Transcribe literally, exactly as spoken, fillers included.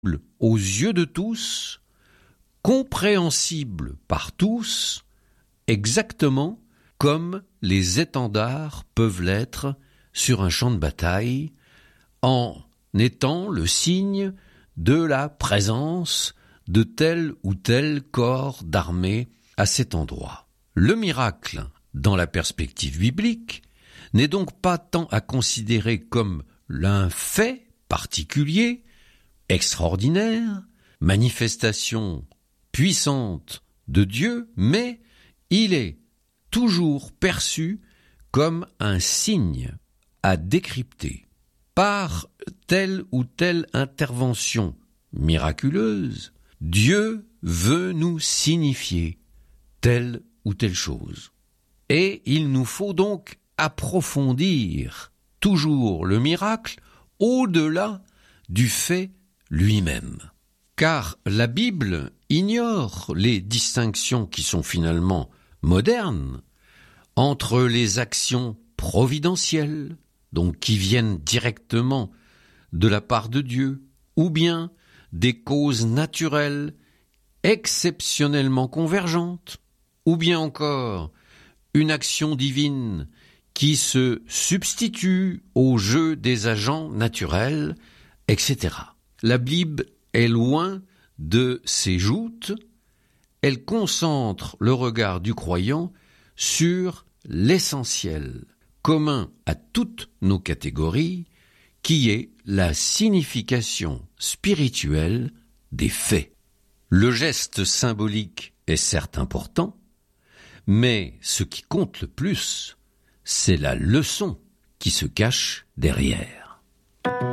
aux yeux de tous, compréhensible par tous, exactement comme les étendards peuvent l'être sur un champ de bataille, en étant le signe de la présence de tel ou tel corps d'armée à cet endroit. Le miracle, dans la perspective biblique, n'est donc pas tant à considérer comme un fait particulier, extraordinaire, manifestation puissante de Dieu, mais il est toujours perçu comme un signe à décrypter. Par telle ou telle intervention miraculeuse, Dieu veut nous signifier telle ou telle chose. Et il nous faut donc approfondir toujours le miracle au-delà du fait lui-même. Car la Bible ignore les distinctions qui sont finalement modernes entre les actions providentielles, donc qui viennent directement de la part de Dieu, ou bien des causes naturelles exceptionnellement convergentes, ou bien encore une action divine qui se substitue au jeu des agents naturels, et cetera. La Bible est loin de ces joutes, elle concentre le regard du croyant sur l'essentiel, commun à toutes nos catégories, qui est la signification spirituelle des faits. Le geste symbolique est certes important, mais ce qui compte le plus, c'est la leçon qui se cache derrière.